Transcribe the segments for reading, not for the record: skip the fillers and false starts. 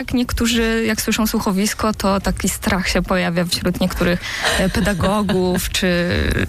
Niektórzy, jak słyszą słuchowisko, to taki strach się pojawia wśród niektórych pedagogów, czy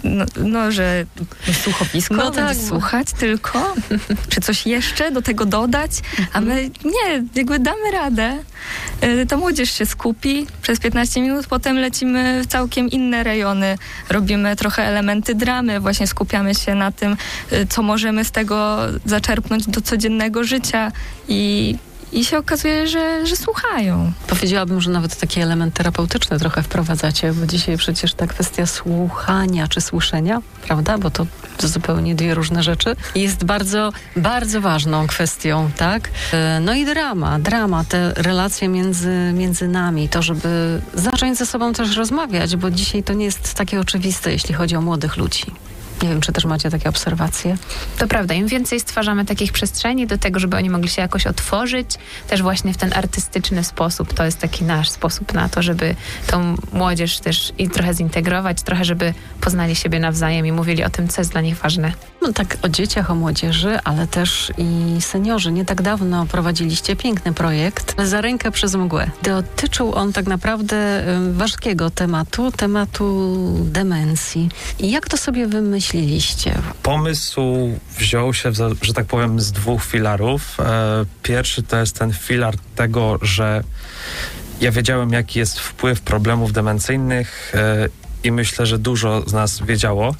że słuchowisko będzie słuchać tylko, czy coś jeszcze do tego dodać, a my nie, jakby damy radę. Ta młodzież się skupi przez 15 minut, potem lecimy w całkiem inne rejony, robimy trochę elementy dramy, właśnie skupiamy się na tym, co możemy z tego zaczerpnąć do codziennego życia i się okazuje, że słuchają. Powiedziałabym, że nawet taki element terapeutyczny trochę wprowadzacie, bo dzisiaj przecież ta kwestia słuchania czy słyszenia, prawda? Bo to zupełnie dwie różne rzeczy. Jest bardzo, bardzo ważną kwestią, tak? No i drama, te relacje między nami, to żeby zacząć ze sobą też rozmawiać, bo dzisiaj to nie jest takie oczywiste, jeśli chodzi o młodych ludzi. Nie wiem, czy też macie takie obserwacje? To prawda, im więcej stwarzamy takich przestrzeni do tego, żeby oni mogli się jakoś otworzyć, też właśnie w ten artystyczny sposób, to jest taki nasz sposób na to, żeby tą młodzież też i trochę zintegrować, trochę żeby poznali siebie nawzajem i mówili o tym, co jest dla nich ważne. No tak, o dzieciach, o młodzieży, ale też i seniorzy. Nie tak dawno prowadziliście piękny projekt Za rękę przez mgłę. Dotyczył on tak naprawdę ważkiego tematu demencji. I jak to sobie wymyśliliście? Pomysł wziął się, że tak powiem, z dwóch filarów. Pierwszy to jest ten filar tego, że ja wiedziałem, jaki jest wpływ problemów demencyjnych i myślę, że dużo z nas wiedziało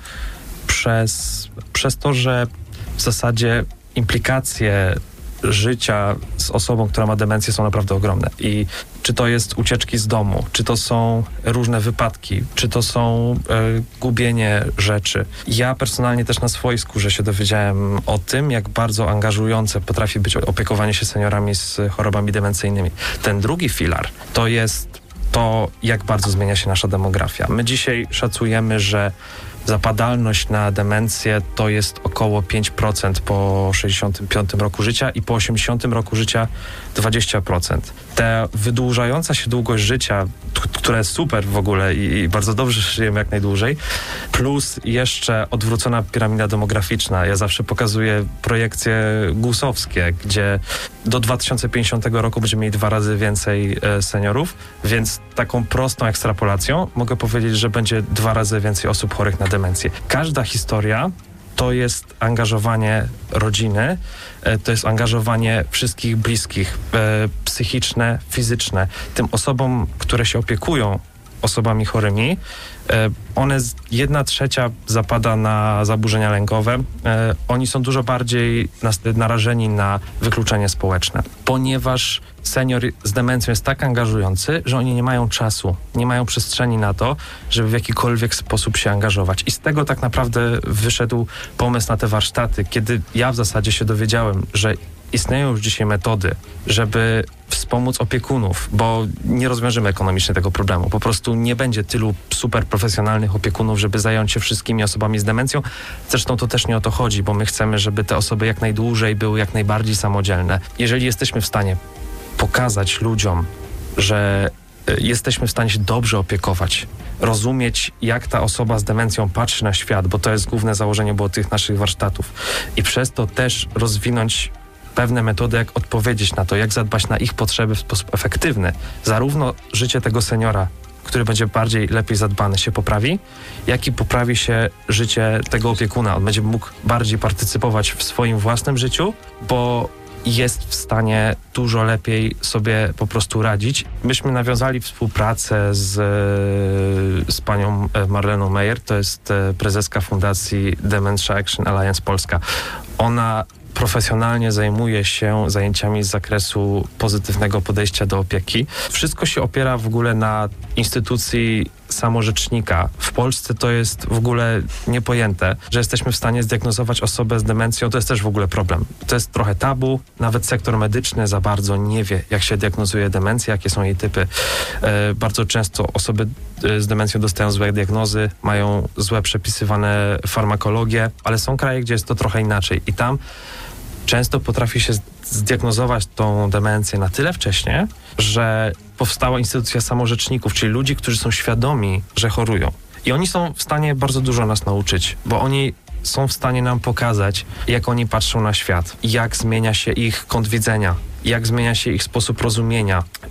przez to, że w zasadzie implikacje życia z osobą, która ma demencję, są naprawdę ogromne. I czy to jest ucieczki z domu, czy to są różne wypadki, czy to są gubienie rzeczy. Ja personalnie też na swojej skórze się dowiedziałem o tym, jak bardzo angażujące potrafi być opiekowanie się seniorami z chorobami demencyjnymi. Ten drugi filar to jest to, jak bardzo zmienia się nasza demografia. My dzisiaj szacujemy, że zapadalność na demencję to jest około 5% po 65 roku życia i po 80 roku życia 20%. Ta wydłużająca się długość życia, która jest super w ogóle i bardzo dobrze, że żyjemy jak najdłużej, plus jeszcze odwrócona piramida demograficzna. Ja zawsze pokazuję projekcje gusowskie, gdzie do 2050 roku będziemy mieli 2 razy więcej seniorów, więc taką prostą ekstrapolacją mogę powiedzieć, że będzie 2 razy więcej osób chorych na demencję. Każda historia to jest angażowanie rodziny, to jest angażowanie wszystkich bliskich, psychiczne, fizyczne. Tym osobom, które się opiekują osobami chorymi, 1/3 zapada na zaburzenia lękowe. Oni są dużo bardziej narażeni na wykluczenie społeczne, ponieważ senior z demencją jest tak angażujący, że oni nie mają czasu, nie mają przestrzeni na to, żeby w jakikolwiek sposób się angażować. I z tego tak naprawdę wyszedł pomysł na te warsztaty, kiedy ja w zasadzie się dowiedziałem, że istnieją już dzisiaj metody, żeby wspomóc opiekunów, bo nie rozwiążemy ekonomicznie tego problemu. Po prostu nie będzie tylu super profesjonalnych opiekunów, żeby zająć się wszystkimi osobami z demencją. Zresztą to też nie o to chodzi, bo my chcemy, żeby te osoby jak najdłużej były jak najbardziej samodzielne. Jeżeli jesteśmy w stanie pokazać ludziom, że jesteśmy w stanie się dobrze opiekować, rozumieć, jak ta osoba z demencją patrzy na świat, bo to jest główne założenie było tych naszych warsztatów i przez to też rozwinąć pewne metody, jak odpowiedzieć na to, jak zadbać na ich potrzeby w sposób efektywny. Zarówno życie tego seniora, który będzie lepiej zadbany, się poprawi, jak i poprawi się życie tego opiekuna. On będzie mógł bardziej partycypować w swoim własnym życiu, bo jest w stanie dużo lepiej sobie po prostu radzić. Myśmy nawiązali współpracę z panią Marleną Meyer, to jest prezeska fundacji Dementia Action Alliance Polska. Ona profesjonalnie zajmuje się zajęciami z zakresu pozytywnego podejścia do opieki. Wszystko się opiera w ogóle na instytucji samorzecznika. W Polsce to jest w ogóle niepojęte, że jesteśmy w stanie zdiagnozować osobę z demencją. To jest też w ogóle problem. To jest trochę tabu. Nawet sektor medyczny za bardzo nie wie, jak się diagnozuje demencję, jakie są jej typy. Bardzo często osoby z demencją dostają złe diagnozy, mają złe przepisywane farmakologie, ale są kraje, gdzie jest to trochę inaczej. I tam często potrafi się zdiagnozować tą demencję na tyle wcześnie, że powstała instytucja samorzeczników, czyli ludzi, którzy są świadomi, że chorują. I oni są w stanie bardzo dużo nas nauczyć, bo oni są w stanie nam pokazać, jak oni patrzą na świat, jak zmienia się ich kąt widzenia, jak zmienia się ich sposób rozumienia